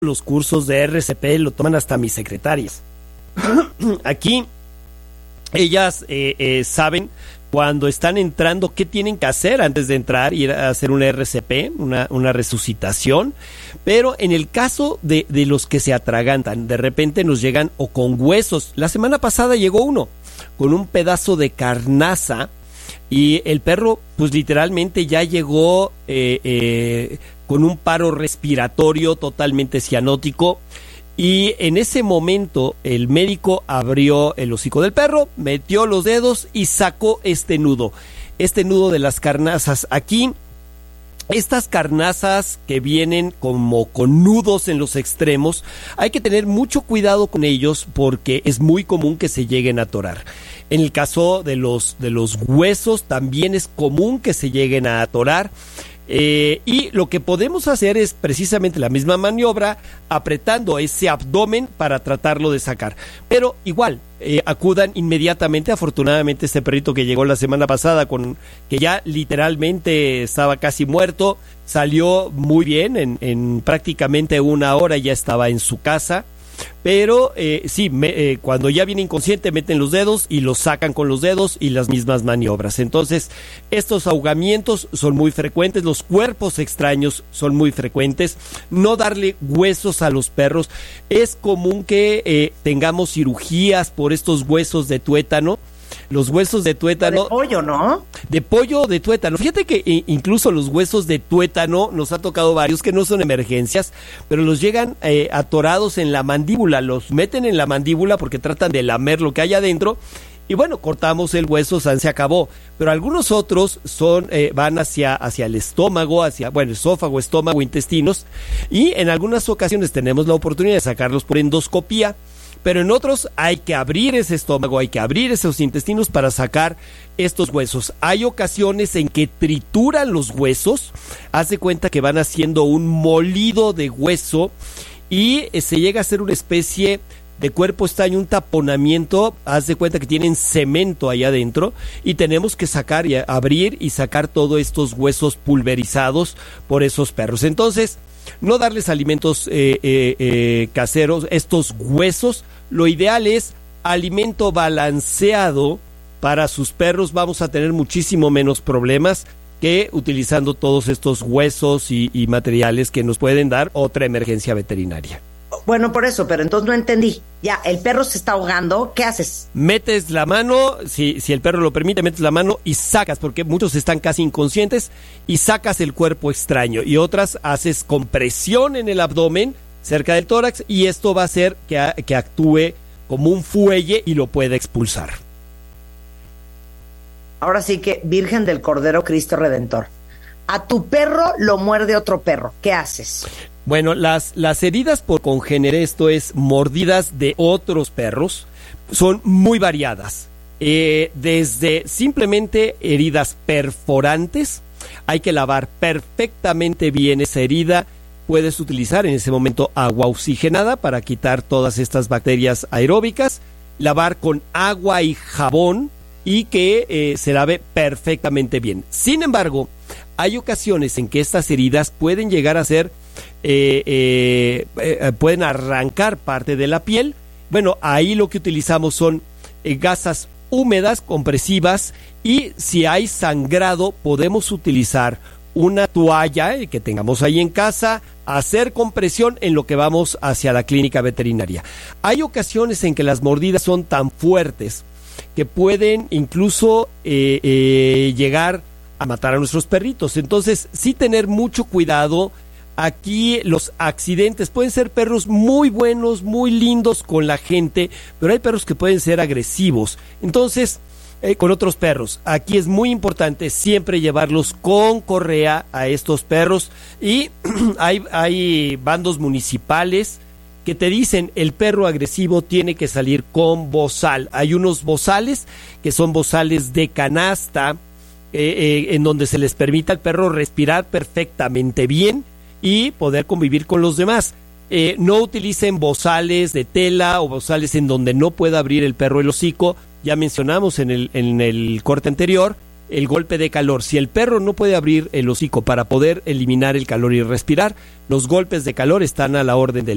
los cursos de RCP lo toman hasta mis secretarias. Aquí ellas saben cuando están entrando qué tienen que hacer antes de entrar, ir a hacer una RCP, una resucitación. Pero en el caso de los que se atragantan, de repente nos llegan o con huesos. La semana pasada llegó uno con un pedazo de carnaza y el perro pues literalmente ya llegó con un paro respiratorio totalmente cianótico. Y en ese momento el médico abrió el hocico del perro, metió los dedos y sacó este nudo de las carnazas. Aquí, estas carnazas que vienen como con nudos en los extremos, hay que tener mucho cuidado con ellos porque es muy común que se lleguen a atorar. En el caso de los huesos también es común que se lleguen a atorar. Y lo que podemos hacer es precisamente la misma maniobra, apretando ese abdomen para tratarlo de sacar. Pero igual, acudan inmediatamente. Afortunadamente este perrito que llegó la semana pasada, que ya literalmente estaba casi muerto, salió muy bien, en prácticamente 1 hora ya estaba en su casa. Pero cuando ya viene inconsciente meten los dedos y los sacan con los dedos y las mismas maniobras. Entonces estos ahogamientos son muy frecuentes, los cuerpos extraños son muy frecuentes. No darle huesos a los perros. Es común que tengamos cirugías por estos huesos de tuétano. Los huesos de tuétano. De pollo, ¿no? De pollo o de tuétano. Fíjate que incluso los huesos de tuétano, nos ha tocado varios que no son emergencias, pero los llegan atorados en la mandíbula. Los meten en la mandíbula porque tratan de lamer lo que hay adentro. Y bueno, cortamos el hueso, se acabó. Pero algunos otros van hacia el estómago, esófago, estómago, intestinos. Y en algunas ocasiones tenemos la oportunidad de sacarlos por endoscopía. Pero en otros hay que abrir ese estómago, hay que abrir esos intestinos para sacar estos huesos. Hay ocasiones en que trituran los huesos, haz de cuenta que van haciendo un molido de hueso y se llega a hacer una especie de cuerpo extraño, un taponamiento. Haz de cuenta que tienen cemento allá adentro y tenemos que sacar y abrir y sacar todos estos huesos pulverizados por esos perros. Entonces, no darles alimentos caseros, estos huesos. Lo ideal es alimento balanceado para sus perros. Vamos a tener muchísimo menos problemas que utilizando todos estos huesos y materiales que nos pueden dar otra emergencia veterinaria. Bueno, por eso, pero entonces no entendí. Ya, el perro se está ahogando, ¿qué haces? Metes la mano, si el perro lo permite, metes la mano y sacas, porque muchos están casi inconscientes, y sacas el cuerpo extraño. Y otras haces compresión en el abdomen, cerca del tórax, y esto va a hacer que actúe como un fuelle y lo pueda expulsar. Ahora sí que, Virgen del Cordero Cristo Redentor, a tu perro lo muerde otro perro, ¿qué haces? Bueno, las heridas por congénere, esto es mordidas de otros perros, son muy variadas. Desde simplemente heridas perforantes, hay que lavar perfectamente bien esa herida. Puedes utilizar en ese momento agua oxigenada para quitar todas estas bacterias aeróbicas, lavar con agua y jabón y que se lave perfectamente bien. Sin embargo, hay ocasiones en que estas heridas pueden llegar a ser pueden arrancar parte de la piel. Bueno, ahí lo que utilizamos son gasas húmedas, compresivas, y si hay sangrado podemos utilizar una toalla que tengamos ahí en casa, hacer compresión en lo que vamos hacia la clínica veterinaria. Hay ocasiones en que las mordidas son tan fuertes que pueden incluso llegar a matar a nuestros perritos. Entonces, sí tener mucho cuidado. Aquí los accidentes pueden ser perros muy buenos, muy lindos con la gente, pero hay perros que pueden ser agresivos. Entonces, con otros perros, aquí es muy importante siempre llevarlos con correa a estos perros. Y hay bandos municipales que te dicen el perro agresivo tiene que salir con bozal. Hay unos bozales que son bozales de canasta, en donde se les permite al perro respirar perfectamente bien y poder convivir con los demás. No utilicen bozales de tela o bozales en donde no pueda abrir el perro el hocico. Ya mencionamos en el corte anterior el golpe de calor. Si el perro no puede abrir el hocico para poder eliminar el calor y respirar, los golpes de calor están a la orden del